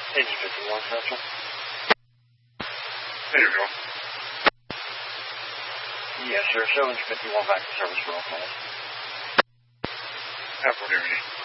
Engine 51, Central. There you go. Yes, sir. Show engine 51 back to service for all calls. Have a good evening.